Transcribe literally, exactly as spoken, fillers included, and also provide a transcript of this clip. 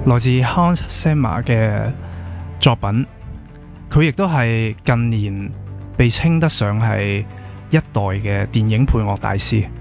來自 Hans Zimmer 嘅作品，佢亦都係近年被稱得上係一代嘅電影配樂大師。